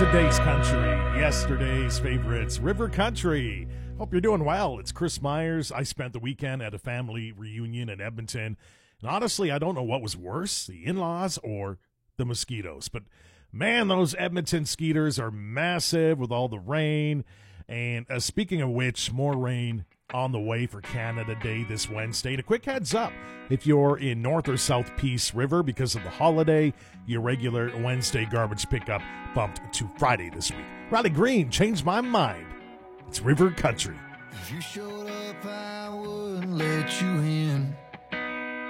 Today's country, yesterday's favorites, River Country. Hope you're doing well. It's Chris Myers. I spent the weekend at a family reunion in Edmonton. And honestly, I don't know what was worse, the in-laws or the mosquitoes. But man, those Edmonton skeeters are massive with all the rain. And speaking of which, more rain on the way for Canada Day this Wednesday. And a quick heads up, if you're in North or South Peace River because of the holiday, your regular Wednesday garbage pickup bumped to Friday this week. Riley Green changed my mind. It's River Country. If you showed up, I wouldn't let you in.